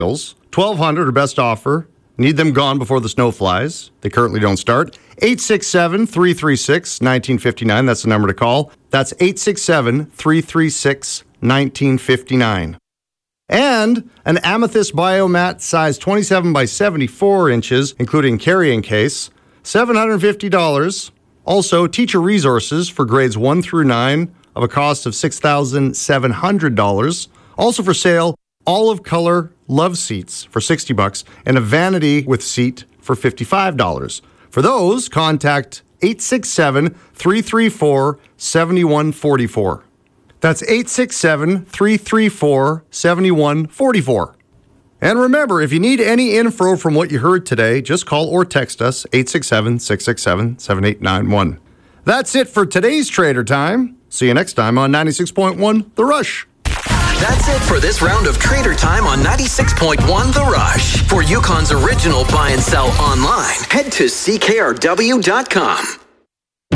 $1,200 or best offer. Need them gone before the snow flies. They currently don't start. 867-336-1959. That's the number to call. That's 867-336-1959. And an Amethyst Biomat size 27 by 74 inches, including carrying case, $750. Also, teacher resources for grades 1 through 9 of a cost of $6,700. Also for sale, olive color love seats for $60 and a vanity with seat for $55. For those, contact 867-334-7144. That's 867-334-7144. And remember, if you need any info from what you heard today, just call or text us 867-667-7891. That's it for today's Trader Time. See you next time on 96.1 The Rush. That's it for this round of Trader Time on 96.1 The Rush. For Yukon's original buy and sell online, head to CKRW.com.